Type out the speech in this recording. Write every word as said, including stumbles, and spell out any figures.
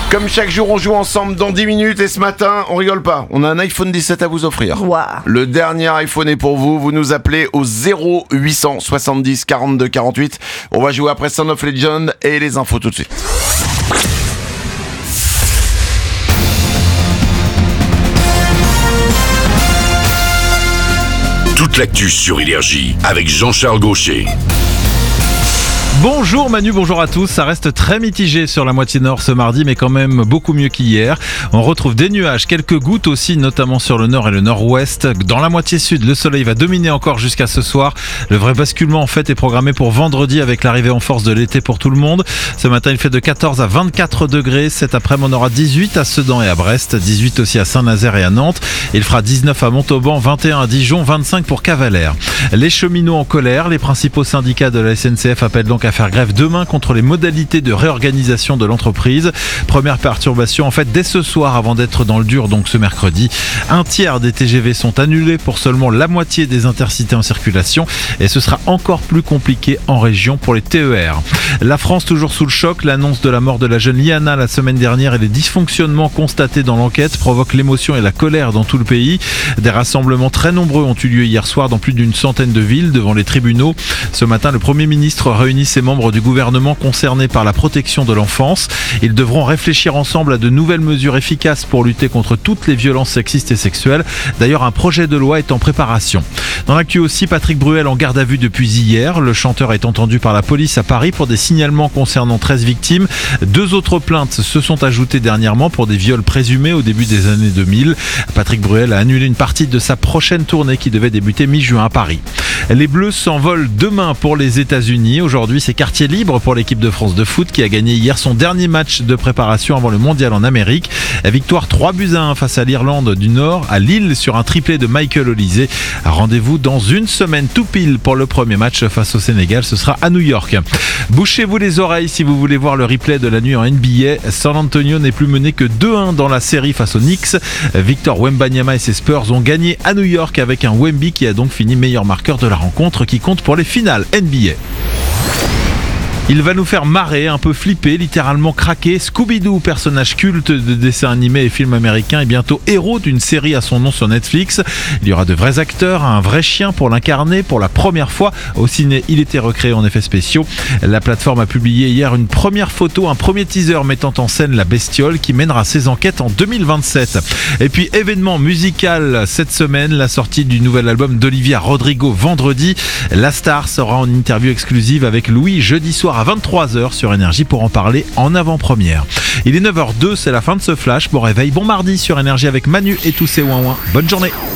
Comme chaque jour, on joue ensemble dans dix minutes et ce matin, on rigole pas. On a un iPhone dix-sept à vous offrir. Wow. Le dernier iPhone est pour vous. Vous nous appelez au zéro huit cent soixante-dix quarante-deux quarante-huit. On va jouer après Sound of Legend et les infos tout de suite. Toute l'actu sur Énergie avec Jean-Charles Gaucher. Bonjour Manu, bonjour à tous. Ça reste très mitigé sur la moitié nord ce mardi, mais quand même beaucoup mieux qu'hier. On retrouve des nuages, quelques gouttes aussi, notamment sur le nord et le nord-ouest. Dans la moitié sud, le soleil va dominer encore jusqu'à ce soir. Le vrai basculement en fait est programmé pour vendredi avec l'arrivée en force de l'été pour tout le monde. Ce matin, il fait de quatorze à vingt-quatre degrés. Cet après-midi, on aura dix-huit à Sedan et à Brest, dix-huit aussi à Saint-Nazaire et à Nantes. Il fera dix-neuf à Montauban, vingt et un à Dijon, vingt-cinq pour Cavalère. Les cheminots en colère, les principaux syndicats de la S N C F appellent donc à faire grève demain contre les modalités de réorganisation de l'entreprise. Première perturbation en fait dès ce soir avant d'être dans le dur donc ce mercredi. Un tiers des T G V sont annulés pour seulement la moitié des intercités en circulation et ce sera encore plus compliqué en région pour les T E R. La France toujours sous le choc, l'annonce de la mort de la jeune Liana la semaine dernière et les dysfonctionnements constatés dans l'enquête provoquent l'émotion et la colère dans tout le pays. Des rassemblements très nombreux ont eu lieu hier soir dans plus d'une centaine de villes devant les tribunaux. Ce matin, le Premier ministre réunit ses membres du gouvernement concernés par la protection de l'enfance. Ils devront réfléchir ensemble à de nouvelles mesures efficaces pour lutter contre toutes les violences sexistes et sexuelles. D'ailleurs, un projet de loi est en préparation. Dans l'actu aussi, Patrick Bruel en garde à vue depuis hier. Le chanteur est entendu par la police à Paris pour des signalements concernant treize victimes. Deux autres plaintes se sont ajoutées dernièrement pour des viols présumés au début des années deux mille. Patrick Bruel a annulé une partie de sa prochaine tournée qui devait débuter mi-juin à Paris. Les Bleus s'envolent demain pour les États-Unis. Aujourd'hui, c'est quartier libre pour l'équipe de France de foot qui a gagné hier son dernier match de préparation avant le mondial en Amérique. Victoire trois buts à un face à l'Irlande du Nord à Lille sur un triplé de Michael Olise. Rendez-vous dans une semaine tout pile pour le premier match face au Sénégal. Ce sera à New York. Bouchez-vous les oreilles si vous voulez voir le replay de la nuit en N B A. San Antonio n'est plus mené que deux un dans la série face aux Knicks. Victor Wembanyama et ses Spurs ont gagné à New York avec un Wemby qui a donc fini meilleur marqueur de la rencontre qui compte pour les finales N B A. Il va nous faire marrer, un peu flipper, littéralement craquer. Scooby-Doo, personnage culte de dessins animés et films américains, est bientôt héros d'une série à son nom sur Netflix. Il y aura de vrais acteurs, un vrai chien pour l'incarner pour la première fois. Au ciné, il était recréé en effets spéciaux. La plateforme a publié hier une première photo, un premier teaser mettant en scène la bestiole qui mènera ses enquêtes en deux mille vingt-sept. Et puis, événement musical cette semaine, la sortie du nouvel album d'Olivia Rodrigo vendredi. La star sera en interview exclusive avec Louis jeudi soir à vingt-trois heures sur Énergie pour en parler en avant-première. Il est neuf heures zéro deux, c'est la fin de ce flash. Bon réveil, bon mardi sur Énergie avec Manu et tous ses ouin-ouin. Bonne journée.